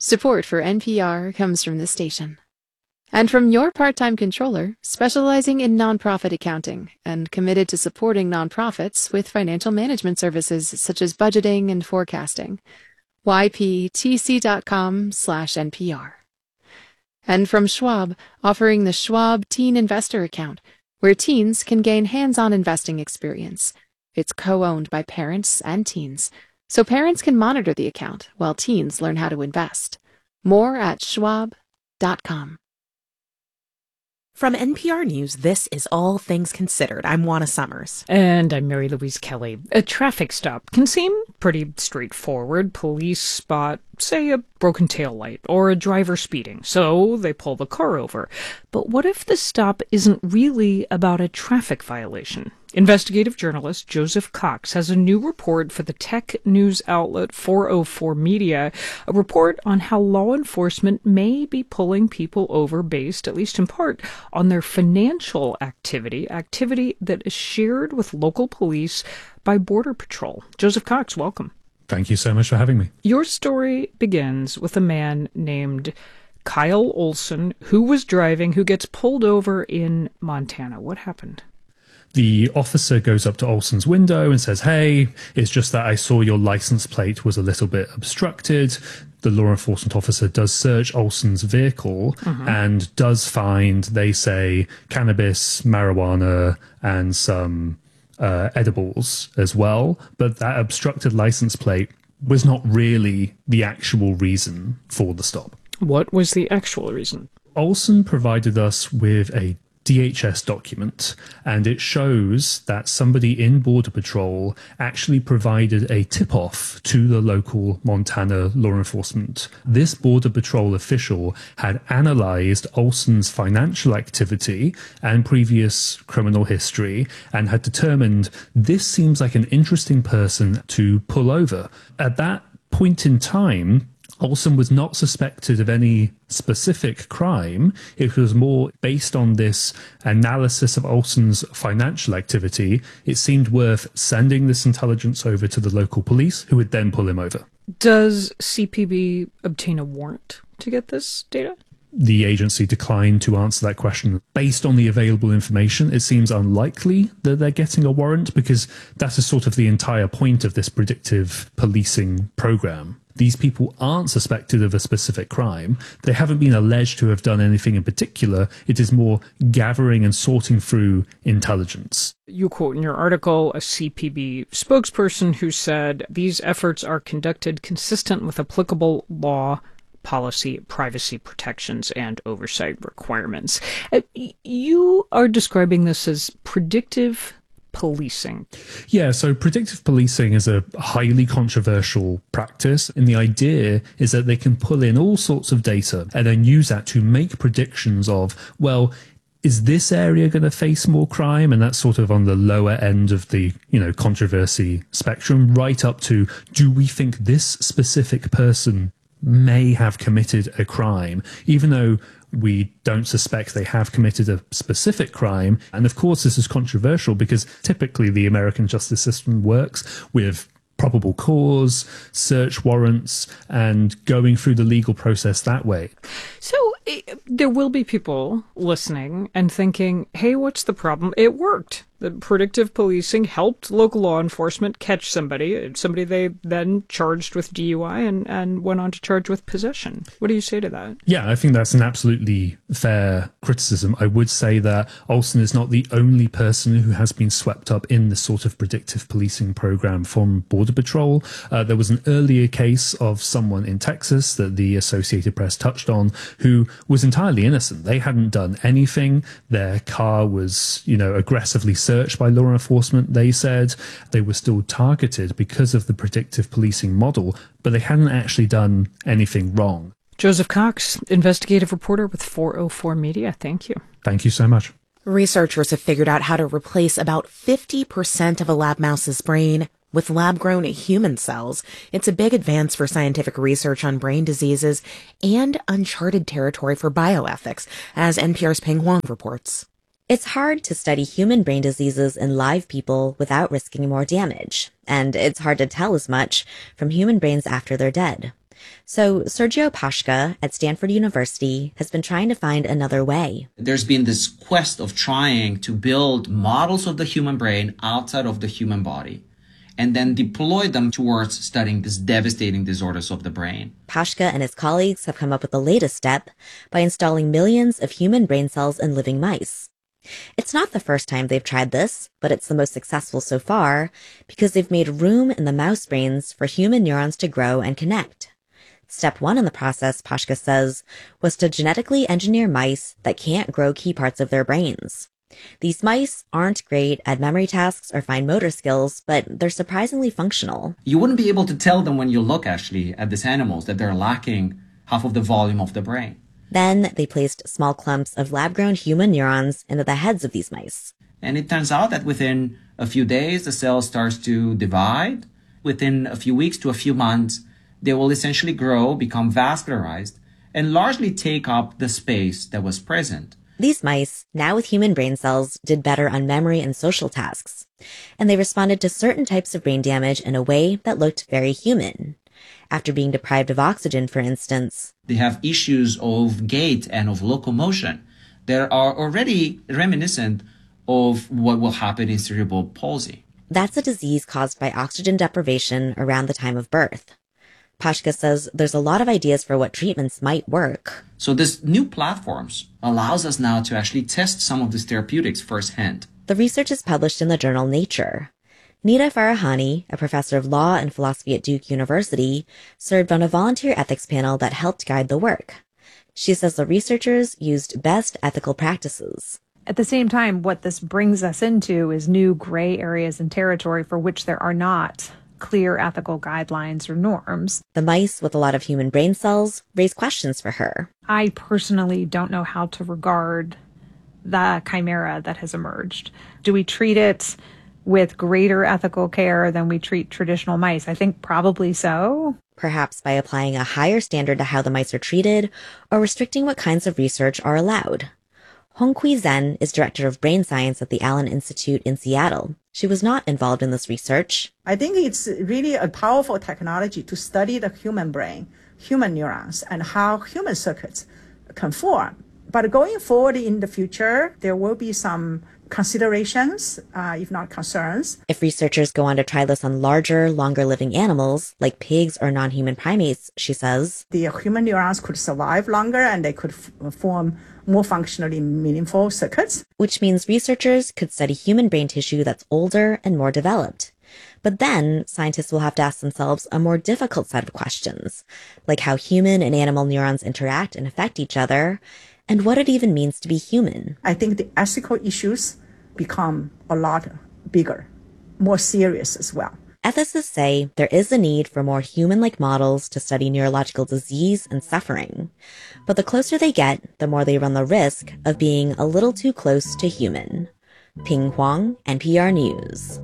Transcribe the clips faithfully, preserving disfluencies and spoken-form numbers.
Support for N P R comes from this station. And from your part-time controller, specializing in nonprofit accounting and committed to supporting nonprofits with financial management services such as budgeting and forecasting. Y P T C dot com slash N P R. And from Schwab, offering the Schwab Teen Investor Account, where teens can gain hands-on investing experience. It's co-owned by parents and teens, so parents can monitor the account while teens learn how to invest. More at schwab dot com. From N P R News, this is All Things Considered. I'm Juana Summers. And I'm Mary Louise Kelly. A traffic stop can seem pretty straightforward. Police spot, say, a broken taillight or a driver speeding, so they pull the car over. But what if the stop isn't really about a traffic violation? Investigative journalist Joseph Cox has a new report for the tech news outlet four oh four Media, a report on how law enforcement may be pulling people over based, at least in part, on their financial activity, activity that is shared with local police by Border Patrol. Joseph Cox, welcome. Thank you so much for having me. Your story begins with a man named Kyle Olson who was driving, who gets pulled over in Montana. What happened? The officer goes up to Olson's window and says, "Hey, it's just that I saw your license plate was a little bit obstructed." The law enforcement officer does search Olson's vehicle mm-hmm. and does find, they say, cannabis, marijuana, and some uh, edibles as well. But that obstructed license plate was not really the actual reason for the stop. What was the actual reason? Olson provided us with a D H S document, and it shows that somebody in Border Patrol actually provided a tip-off to the local Montana law enforcement. This Border Patrol official had analyzed Olson's financial activity and previous criminal history and had determined this seems like an interesting person to pull over. At that point in time, Olson was not suspected of any specific crime. It was more based on this analysis of Olson's financial activity. It seemed worth sending this intelligence over to the local police, who would then pull him over. Does C P B obtain a warrant to get this data? The agency declined to answer that question. Based on the available information, it seems unlikely that they're getting a warrant because that is sort of the entire point of this predictive policing program. These people aren't suspected of a specific crime. They haven't been alleged to have done anything in particular. It is more gathering and sorting through intelligence. You quote in your article a C P B spokesperson who said, "These efforts are conducted consistent with applicable law, policy, privacy protections, and oversight requirements." Uh, you are describing this as predictive policing. Yeah, so predictive policing is a highly controversial practice, and the idea is that they can pull in all sorts of data and then use that to make predictions of, well, is this area going to face more crime? And that's sort of on the lower end of the, you know, controversy spectrum, right up to, do we think this specific person may have committed a crime, even though we don't suspect they have committed a specific crime. And of course, this is controversial because typically the American justice system works with probable cause, search warrants, and going through the legal process that way. So it, there will be people listening and thinking, hey, what's the problem? It worked. The predictive policing helped local law enforcement catch somebody, somebody they then charged with D U I and, and went on to charge with possession. What do you say to that? Yeah, I think that's an absolutely fair criticism. I would say that Olson is not the only person who has been swept up in this sort of predictive policing program from Border Patrol. Uh, there was an earlier case of someone in Texas that the Associated Press touched on who was entirely innocent. They hadn't done anything. Their car was, you know, aggressively searched by law enforcement. They said they were still targeted because of the predictive policing model, but they hadn't actually done anything wrong. Joseph Cox, investigative reporter with four oh four Media. Thank you. Thank you so much. Researchers have figured out how to replace about fifty percent of a lab mouse's brain with lab-grown human cells. It's a big advance for scientific research on brain diseases and uncharted territory for bioethics, as N P R's Peng Huang reports. It's hard to study human brain diseases in live people without risking more damage, and it's hard to tell as much from human brains after they're dead. So Sergio Pashka at Stanford University has been trying to find another way. There's been this quest of trying to build models of the human brain outside of the human body and then deploy them towards studying these devastating disorders of the brain. Pashka and his colleagues have come up with the latest step by installing millions of human brain cells in living mice. It's not the first time they've tried this, but it's the most successful so far because they've made room in the mouse brains for human neurons to grow and connect. Step one in the process, Pashka says, was to genetically engineer mice that can't grow key parts of their brains. These mice aren't great at memory tasks or fine motor skills, but they're surprisingly functional. You wouldn't be able to tell them when you look actually at these animals that they're lacking half of the volume of the brain. Then they placed small clumps of lab-grown human neurons into the heads of these mice. And it turns out that within a few days, the cell starts to divide. Within a few weeks to a few months, they will essentially grow, become vascularized, and largely take up the space that was present. These mice, now with human brain cells, did better on memory and social tasks. And they responded to certain types of brain damage in a way that looked very human. After being deprived of oxygen, for instance. They have issues of gait and of locomotion that are already reminiscent of what will happen in cerebral palsy. That's a disease caused by oxygen deprivation around the time of birth. Pashka says there's a lot of ideas for what treatments might work. So this new platforms allows us now to actually test some of these therapeutics firsthand. The research is published in the journal Nature. Nita Farahani, a professor of law and philosophy at Duke University, served on a volunteer ethics panel that helped guide the work. She says the researchers used best ethical practices. At the same time, what this brings us into is new gray areas and territory for which there are not clear ethical guidelines or norms. The mice with a lot of human brain cells raise questions for her. I personally don't know how to regard the chimera that has emerged. Do we treat it with greater ethical care than we treat traditional mice? I think probably so. Perhaps by applying a higher standard to how the mice are treated or restricting what kinds of research are allowed. Hongqi Zhen is director of brain science at the Allen Institute in Seattle. She was not involved in this research. I think it's really a powerful technology to study the human brain, human neurons, and how human circuits can form. But going forward in the future, there will be some considerations, uh, if not concerns. If researchers go on to try this on larger, longer-living animals, like pigs or non-human primates, she says, the human neurons could survive longer and they could f- form more functionally meaningful circuits. Which means researchers could study human brain tissue that's older and more developed. But then scientists will have to ask themselves a more difficult set of questions, like how human and animal neurons interact and affect each other, and what it even means to be human. I think the ethical issues become a lot bigger, more serious as well. Ethicists say there is a need for more human-like models to study neurological disease and suffering. But the closer they get, the more they run the risk of being a little too close to human. Ping Huang, N P R News.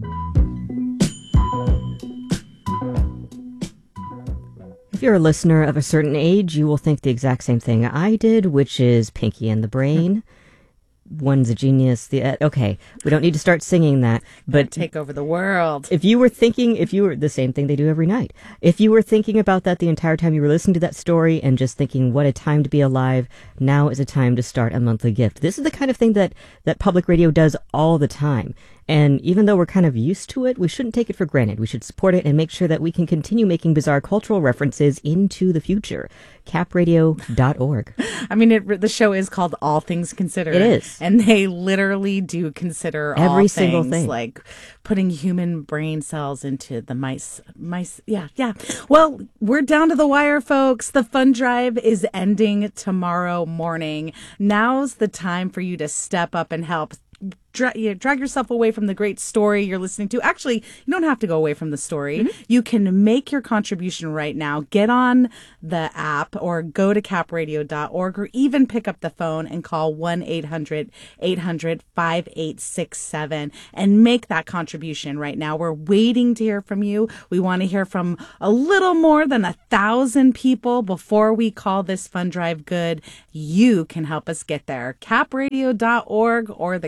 If you're a listener of a certain age, you will think the exact same thing I did, which is Pinky and the Brain. One's a genius. The uh, okay, we don't need to start singing that, but take over the world. If you were thinking, if you were the same thing they do every night, if you were thinking about that the entire time you were listening to that story and just thinking, what a time to be alive, now is a time to start a monthly gift. This is the kind of thing that that public radio does all the time. And even though we're kind of used to it, we shouldn't take it for granted. We should support it and make sure that we can continue making bizarre cultural references into the future. cap radio dot org. I mean, it, the show is called All Things Considered. It is. And they literally do consider every all single things, thing. Like putting human brain cells into the mice. Mice, yeah, yeah. Well, we're down to the wire, folks. The fund drive is ending tomorrow morning. Now's the time for you to step up and help. Dra- you know, drag yourself away from the great story you're listening to. Actually, you don't have to go away from the story. Mm-hmm. You can make your contribution right now. Get on the app or go to cap radio dot org or even pick up the phone and call one eight hundred eight hundred five eight six seven and make that contribution right now. We're waiting to hear from you. We want to hear from a little more than a thousand people before we call this fund drive good. You can help us get there. cap radio dot org or the Cap Radio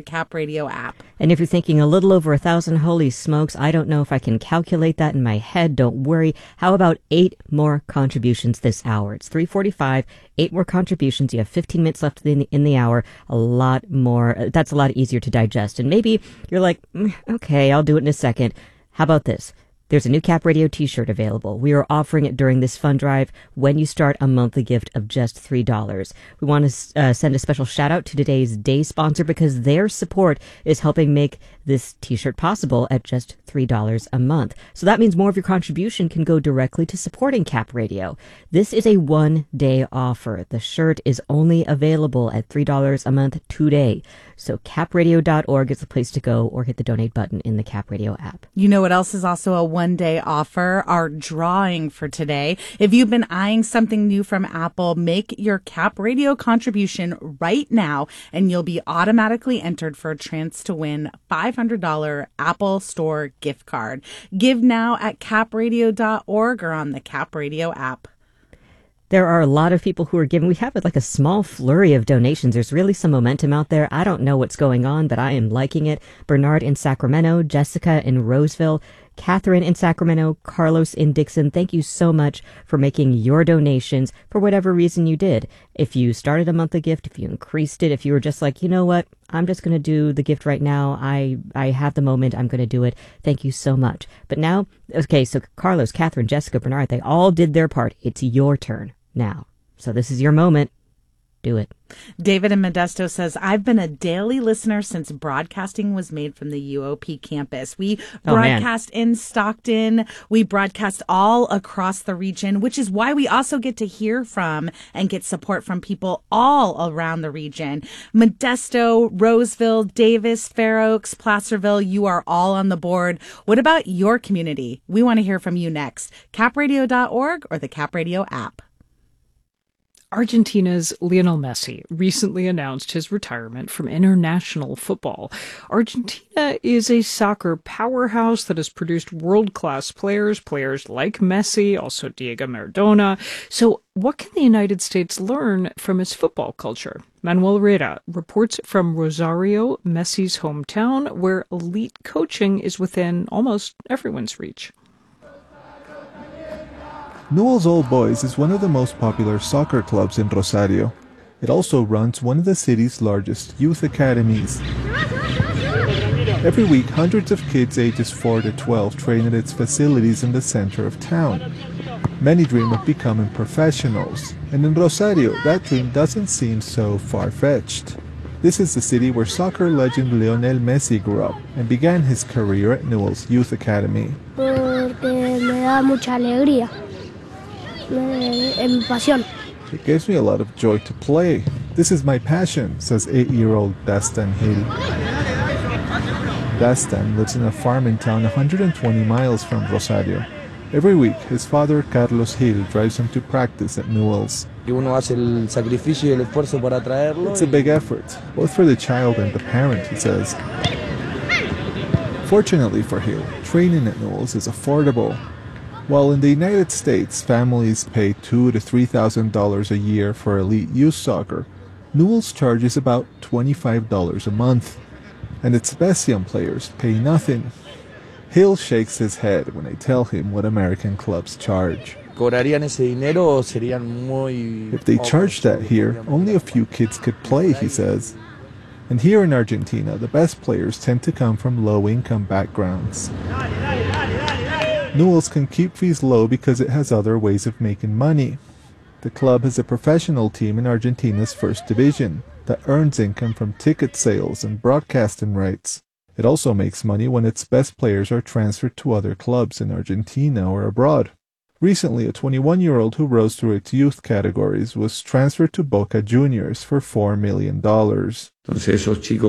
Radio app. And if you're thinking a little over a thousand, holy smokes, I don't know if I can calculate that in my head. Don't worry. How about eight more contributions this hour? It's three forty-five, eight more contributions. You have fifteen minutes left in the, in the hour. A lot more. That's a lot easier to digest. And maybe you're like, mm, okay, I'll do it in a second. How about this? There's a new Cap Radio t-shirt available. We are offering it during this fund drive when you start a monthly gift of just three dollars. We want to uh, send a special shout out to today's day sponsor because their support is helping make this t-shirt possible at just three dollars a month. So that means more of your contribution can go directly to supporting Cap Radio. This is a one-day offer. The shirt is only available at three dollars a month today. So cap radio dot org is the place to go, or hit the donate button in the Cap Radio app. You know what else is also a one-day offer? Our drawing for today. If you've been eyeing something new from Apple, make your Cap Radio contribution right now, and you'll be automatically entered for a chance to win five hundred dollars Apple Store gift card. Give now at cap radio dot org or on the Cap Radio app. There are a lot of people who are giving. We have like a small flurry of donations. There's really some momentum out there. I don't know what's going on, but I am liking it. Bernard in Sacramento, Jessica in Roseville, Catherine in Sacramento, Carlos in Dixon. Thank you so much for making your donations for whatever reason you did. If you started a monthly gift, if you increased it, if you were just like, you know what, I'm just going to do the gift right now. I, I have the moment. I'm going to do it. Thank you so much. But now, okay, so Carlos, Catherine, Jessica, Bernard, they all did their part. It's your turn now. So this is your moment. Do it. David in Modesto says, I've been a daily listener since broadcasting was made from the U O P campus. We Oh, broadcast in Stockton. We broadcast all across the region, which is why we also get to hear from and get support from people all around the region. Modesto, Roseville, Davis, Fair Oaks, Placerville, you are all on the board. What about your community? We want to hear from you next. cap radio dot org or the Cap Radio app. Argentina's Lionel Messi recently announced his retirement from international football. Argentina is a soccer powerhouse that has produced world-class players, players like Messi, also Diego Maradona. So what can the United States learn from his football culture? Manuel Herrera reports from Rosario, Messi's hometown, where elite coaching is within almost everyone's reach. Newell's Old Boys is one of the most popular soccer clubs in Rosario. It also runs one of the city's largest youth academies. Every week, hundreds of kids ages four to twelve train at its facilities in the center of town. Many dream of becoming professionals, and in Rosario, that dream doesn't seem so far-fetched. This is the city where soccer legend Lionel Messi grew up and began his career at Newell's Youth Academy. Porque me da mucha alegría. It gives me a lot of joy to play. This is my passion, says eight-year-old Dastan Hill. Dastan lives in a farming town one hundred twenty miles from Rosario. Every week, his father, Carlos Hill, drives him to practice at Newell's. It's a big effort, both for the child and the parent, he says. Fortunately for Hill, training at Newell's is affordable. While in the United States, families pay two thousand to three thousand dollars a year for elite youth soccer, Newell's charges about twenty-five dollars a month, and its best young players pay nothing. Hill shakes his head when I tell him what American clubs charge. If they charged that here, only a few kids could play, he says. And here in Argentina, the best players tend to come from low-income backgrounds. Newell's can keep fees low because it has other ways of making money. The club has a professional team in Argentina's first division that earns income from ticket sales and broadcasting rights. It also makes money when its best players are transferred to other clubs in Argentina or abroad. Recently, a twenty-one-year-old who rose through its youth categories was transferred to Boca Juniors for four million dollars. Kids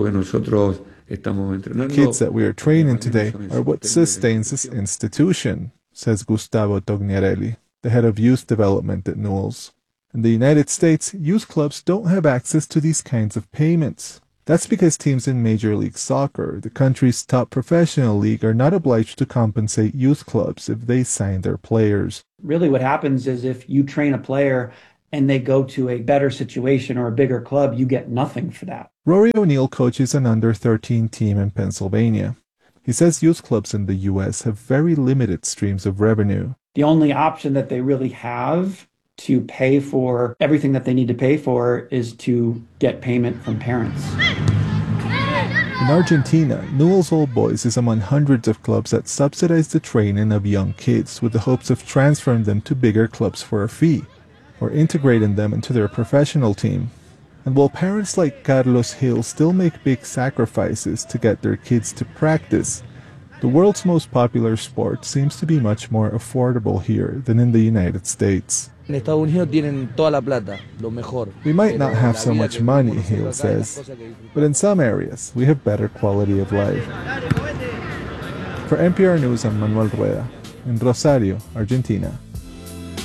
that we are training today are what sustains this institution, says Gustavo Tognarelli, the head of youth development at Newell's. In the United States, youth clubs don't have access to these kinds of payments. That's because teams in Major League Soccer, the country's top professional league, are not obliged to compensate youth clubs if they sign their players. Really what happens is if you train a player and they go to a better situation or a bigger club, you get nothing for that. Rory O'Neill coaches an under thirteen team in Pennsylvania. He says youth clubs in the U S have very limited streams of revenue. The only option that they really have to pay for everything that they need to pay for is to get payment from parents. In Argentina, Newell's Old Boys is among hundreds of clubs that subsidize the training of young kids with the hopes of transferring them to bigger clubs for a fee, or integrating them into their professional team. And while parents like Carlos Hill still make big sacrifices to get their kids to practice, the world's most popular sport seems to be much more affordable here than in the United States. We might not have so much money, Hill says, but in some areas we have better quality of life. For N P R News, I'm Manuel Rueda in Rosario, Argentina.